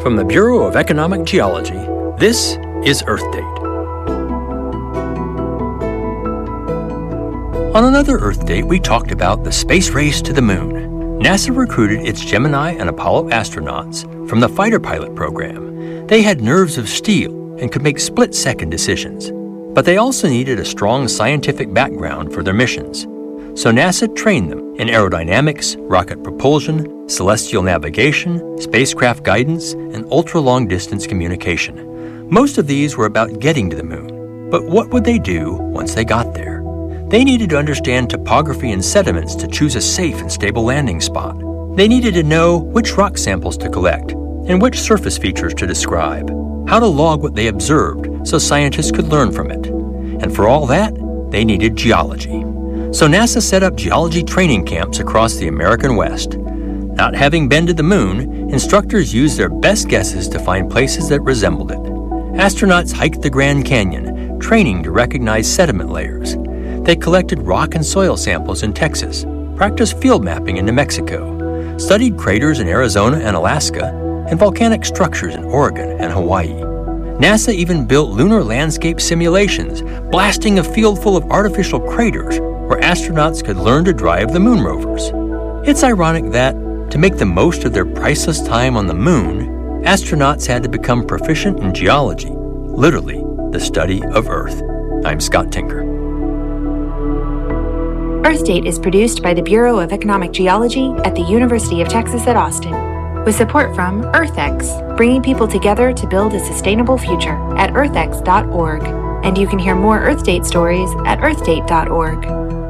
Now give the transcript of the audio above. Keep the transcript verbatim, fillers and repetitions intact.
From the Bureau of Economic Geology, this is Earth Date. On another Earth Date, we talked about the space race to the moon. NASA recruited its Gemini and Apollo astronauts from the fighter pilot program. They had nerves of steel and could make split-second decisions. But they also needed a strong scientific background for their missions. So NASA trained them in aerodynamics, rocket propulsion, celestial navigation, spacecraft guidance, and ultra-long-distance communication. Most of these were about getting to the moon. But what would they do once they got there? They needed to understand topography and sediments to choose a safe and stable landing spot. They needed to know which rock samples to collect and which surface features to describe, how to log what they observed so scientists could learn from it. And for all that, they needed geology. So NASA set up geology training camps across the American West. Not having been to the moon, instructors used their best guesses to find places that resembled it. Astronauts hiked the Grand Canyon, training to recognize sediment layers. They collected rock and soil samples in Texas, practiced field mapping in New Mexico, studied craters in Arizona and Alaska, and volcanic structures in Oregon and Hawaii. NASA even built lunar landscape simulations, blasting a field full of artificial craters where astronauts could learn to drive the moon rovers. It's ironic that, to make the most of their priceless time on the moon, astronauts had to become proficient in geology, literally the study of Earth. I'm Scott Tinker. Earth Date is produced by the Bureau of Economic Geology at the University of Texas at Austin, with support from EarthX, bringing people together to build a sustainable future at earth x dot org. And you can hear more Earth Date stories at earth date dot org.